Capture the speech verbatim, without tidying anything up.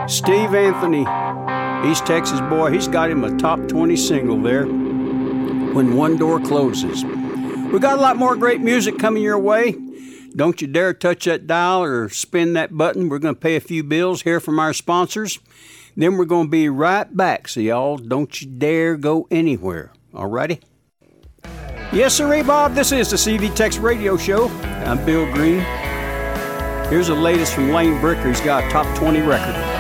Steve Anthony, East Texas boy, he's got him a top twenty single there, When One Door Closes. We got a lot more great music coming your way. Don't you dare touch that dial or spin that button. We're going to pay a few bills, hear from our sponsors. Then we're going to be right back. So y'all, don't you dare go anywhere. All righty? Yes, sirree, Bob. This is the C V Tex Radio Show. I'm Bill Green. Here's the latest from Lane Bricker. He's got a top twenty record.